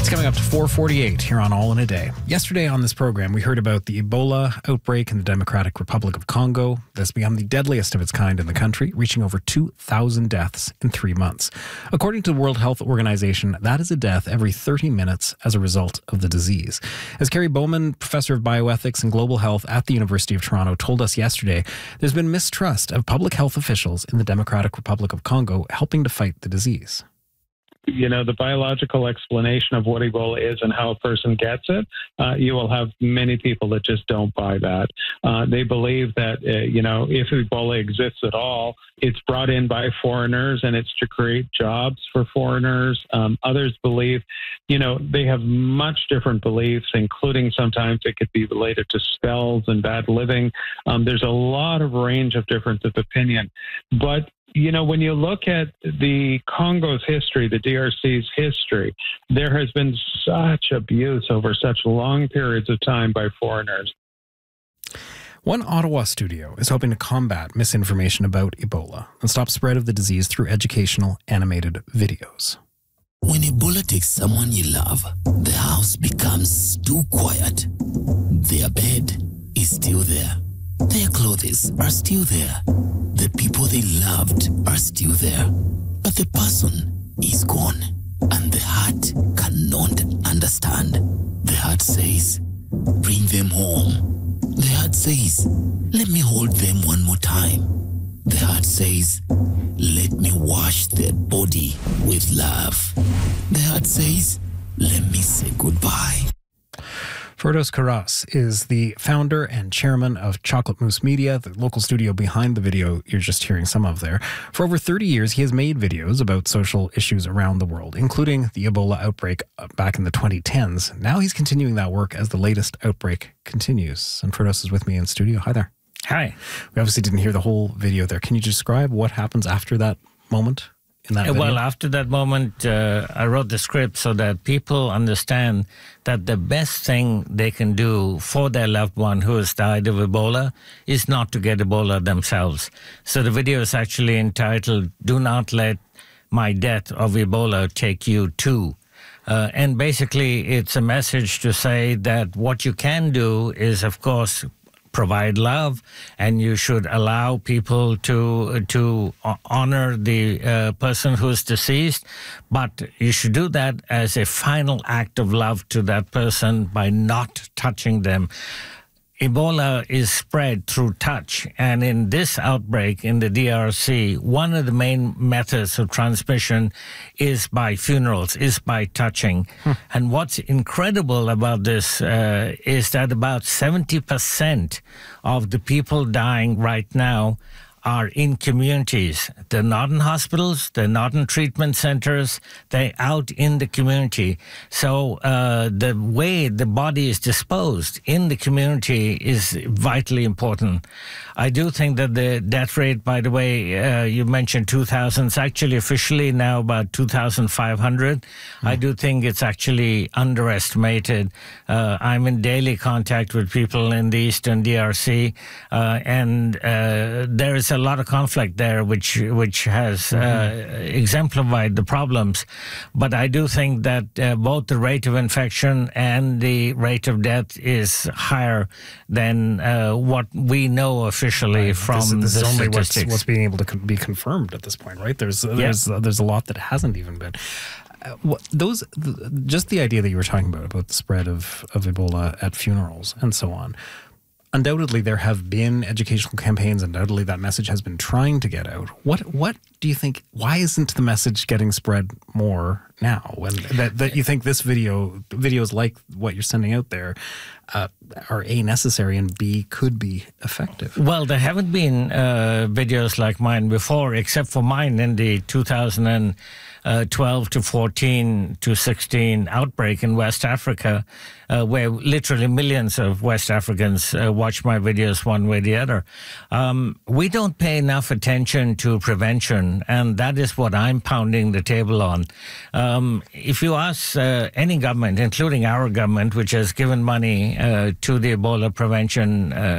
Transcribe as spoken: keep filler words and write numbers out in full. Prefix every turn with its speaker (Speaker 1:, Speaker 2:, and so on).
Speaker 1: It's coming up to four forty-eight here on All in a Day. Yesterday on this program, we heard about the Ebola outbreak in the Democratic Republic of Congo that's become the deadliest of its kind in the country, reaching over two thousand deaths in three months. According to the World Health Organization, that is a death every thirty minutes as a result of the disease. As Kerry Bowman, professor of bioethics and global health at the University of Toronto, told us yesterday, there's been mistrust of public health officials in the Democratic Republic of Congo helping to fight the disease.
Speaker 2: You know, the biological explanation of what Ebola is and how a person gets it, uh, you will have many people that just don't buy that. Uh, they believe that, uh, you know, if Ebola exists at all, it's brought in by foreigners and it's to create jobs for foreigners. Um, others believe, you know, they have much different beliefs, including sometimes it could be related to spells and bad living. Um, there's a lot of range of difference of opinion. But you know, when you look at the Congo's history, the D R C's history, there has been such abuse over such long periods of time by foreigners.
Speaker 1: One Ottawa studio is hoping to combat misinformation about Ebola and stop spread of the disease through educational animated videos.
Speaker 3: When Ebola takes someone you love, the house becomes too quiet. Their bed is still there. Their clothes are still there. The people they loved are still there. But the person is gone. And the heart cannot understand. The heart says, bring them home. The heart says, let me hold them one more time. The heart says, let me wash their body with love. The heart says, let me say goodbye.
Speaker 1: Ferdows Karas is the founder and chairman of Chocolate Mousse Media, the local studio behind the video you're just hearing some of there. For over thirty years, he has made videos about social issues around the world, including the Ebola outbreak back in the twenty tens. Now he's continuing that work as the latest outbreak continues. And Ferdows is with me in studio. Hi there.
Speaker 4: Hi.
Speaker 1: We obviously didn't hear the whole video there. Can you describe what happens after that moment? In that video?
Speaker 4: Well, after that moment, uh, I wrote the script so that people understand that the best thing they can do for their loved one who has died of Ebola is not to get Ebola themselves. So the video is actually entitled, Do Not Let My Death of Ebola Take You Too. Uh, and basically, it's a message to say that what you can do is, of course, provide love, and you should allow people to to honor the uh, person who's deceased, but you should do that as a final act of love to that person by not touching them. Ebola is spread through touch, and in this outbreak in the D R C, one of the main methods of transmission is by funerals, is by touching. Hmm. And what's incredible about this uh, is that about seventy percent of the people dying right now are in communities. They're not in hospitals, they're not in treatment centers, they're out in the community. So uh, the way the body is disposed in the community is vitally important. I do think that the death rate, by the way, uh, you mentioned two thousand, it's actually officially now about two thousand five hundred. Mm. I do think it's actually underestimated. Uh, I'm in daily contact with people in the Eastern D R C, uh, and uh, there is a a lot of conflict there, which which has uh, mm-hmm. exemplified the problems. But I do think that uh, both the rate of infection and the rate of death is higher than uh, what we know officially right. from
Speaker 1: this, this
Speaker 4: the
Speaker 1: is only
Speaker 4: statistics.
Speaker 1: What's, what's being able to con- be confirmed at this point, right? There's there's yeah. uh, there's a lot that hasn't even been. Uh, what, those th- just the idea that you were talking about about the spread of of Ebola at funerals and so on. Undoubtedly, there have been educational campaigns. Undoubtedly, that message has been trying to get out. What what do you think? Why isn't the message getting spread more now? When that, that you think this video, videos like what you're sending out there, uh, are A, necessary, and B, could be effective?
Speaker 4: Well, there haven't been uh, videos like mine before, except for mine in the two thousand twelve to fourteen to sixteen outbreak in West Africa, uh, where literally millions of West Africans uh, watch my videos one way or the other. Um, we don't pay enough attention to prevention, and that is what I'm pounding the table on. Um, if you ask uh, any government, including our government, which has given money uh, to the Ebola prevention uh,